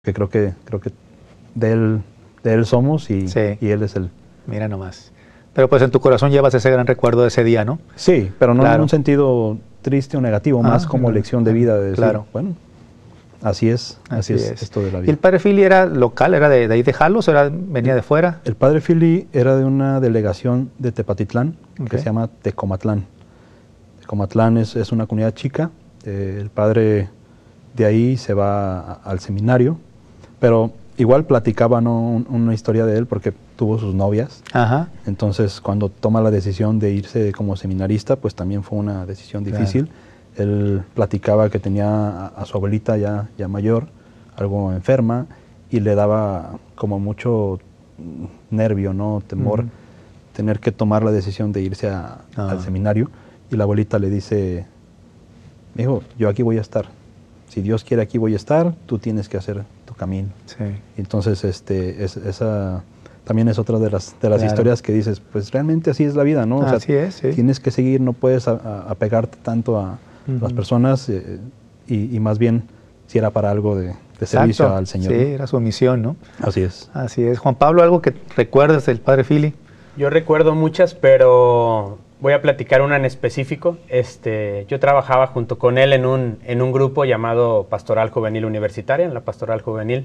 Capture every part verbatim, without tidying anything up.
que creo que creo que de él de él somos y, sí. y él es el. Mira nomás. Pero pues en tu corazón llevas ese gran recuerdo de ese día, ¿no? Sí, pero no claro. en un sentido triste o negativo, ah, más como claro. lección de vida. De decir, claro. Bueno, así es, así, así es, es esto de la vida. ¿Y el padre Philly era local, era de, de ahí de Jalos, o era, venía de fuera? El padre Philly era de una delegación de Tepatitlán, okay. que se llama Tecomatlán. Tecomatlán es, es una comunidad chica. Eh, el padre de ahí se va a, al seminario, pero igual platicaba, ¿no?, un, una historia de él porque tuvo sus novias. Ajá. Entonces, cuando toma la decisión de irse como seminarista, pues también fue una decisión difícil. Claro. Él platicaba que tenía a, a su abuelita ya, ya mayor, algo enferma, y le daba como mucho nervio, ¿no?, temor, uh-huh. tener que tomar la decisión de irse a, ah. al seminario. Y la abuelita le dice: hijo, yo aquí voy a estar. Si Dios quiere, aquí voy a estar, tú tienes que hacer tu camino. Sí. Entonces, este, es, esa también es otra de las, de las claro. historias que dices, pues realmente así es la vida, ¿no? O sea, así es, sí. Tienes que seguir, no puedes a, a, apegarte tanto a uh-huh. las personas eh, y, y más bien si era para algo de, de servicio al Señor. Sí, ¿no? era su misión, ¿no? Así es. Así es. Juan Pablo, ¿algo que recuerdes del padre Philly? Yo recuerdo muchas, pero voy a platicar una en específico. Este, yo trabajaba junto con él en un, en un grupo llamado Pastoral Juvenil Universitaria, en la Pastoral Juvenil,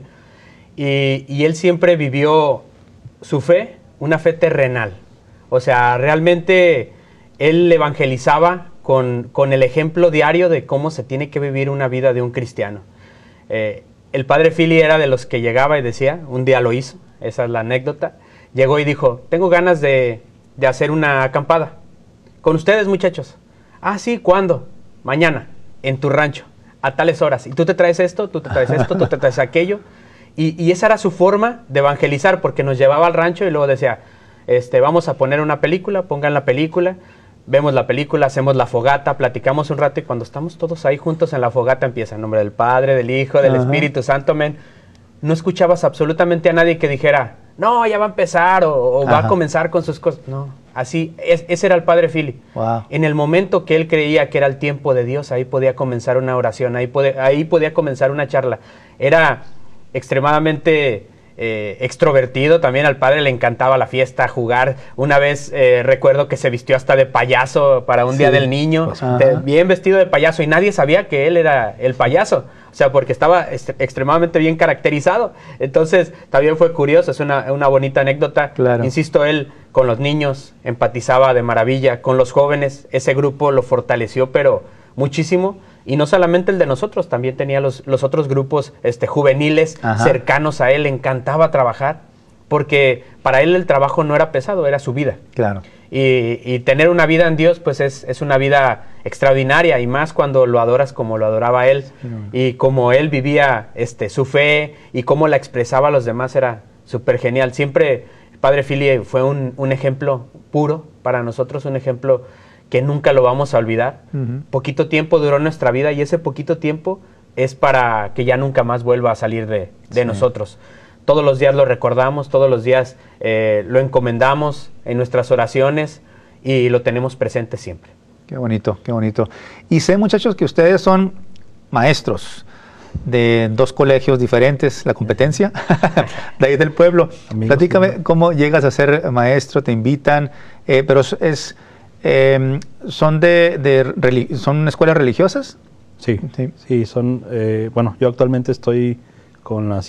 y, y él siempre vivió su fe, una fe terrenal. O sea, realmente él evangelizaba con, con el ejemplo diario de cómo se tiene que vivir una vida de un cristiano. Eh, el padre Philly era de los que llegaba y decía, un día lo hizo, esa es la anécdota, llegó y dijo: tengo ganas de, de hacer una acampada. Con ustedes, muchachos. Ah, sí, ¿cuándo? Mañana, en tu rancho, a tales horas. Y tú te traes esto, tú te traes esto, tú te traes aquello. Y, y esa era su forma de evangelizar, porque nos llevaba al rancho y luego decía, este, vamos a poner una película, pongan la película, vemos la película, hacemos la fogata, platicamos un rato, y cuando estamos todos ahí juntos en la fogata empieza en nombre del Padre, del Hijo, del Ajá. Espíritu Santo, amén. No escuchabas absolutamente a nadie que dijera, no, ya va a empezar o, o va a comenzar con sus cosas. No, así, es, ese era el padre Philly. Wow. En el momento que él creía que era el tiempo de Dios, ahí podía comenzar una oración, ahí, pode, ahí podía comenzar una charla. Era extremadamente eh, extrovertido, también al padre le encantaba la fiesta, jugar. Una vez eh, recuerdo que se vistió hasta de payaso para un sí. día del niño, pues, de, bien vestido de payaso, y nadie sabía que él era el payaso. O sea, porque estaba est- extremadamente bien caracterizado. Entonces, también fue curioso, es una, una bonita anécdota. Claro. Insisto, él con los niños empatizaba de maravilla, con los jóvenes, ese grupo lo fortaleció, pero muchísimo. Y no solamente el de nosotros, también tenía los, los otros grupos este, juveniles Ajá. cercanos a él, le encantaba trabajar, porque para él el trabajo no era pesado, era su vida. Claro. Y, y tener una vida en Dios, pues es, es una vida extraordinaria, y más cuando lo adoras como lo adoraba él, sí. y como él vivía este, su fe, y cómo la expresaba a los demás, era súper genial. Siempre el padre Philly fue un, un ejemplo puro para nosotros, un ejemplo que nunca lo vamos a olvidar. Uh-huh. Poquito tiempo duró nuestra vida, y ese poquito tiempo es para que ya nunca más vuelva a salir de, de sí. nosotros. Todos los días lo recordamos, todos los días eh, lo encomendamos en nuestras oraciones y lo tenemos presente siempre. Qué bonito, qué bonito. Y sé, muchachos, que ustedes son maestros de dos colegios diferentes, la competencia, de ahí del pueblo. Amigos, Platícame sí. cómo llegas a ser maestro, te invitan, eh, pero es... Eh, ¿son de, de son escuelas religiosas? Sí, sí, sí son, eh, bueno, yo actualmente estoy con las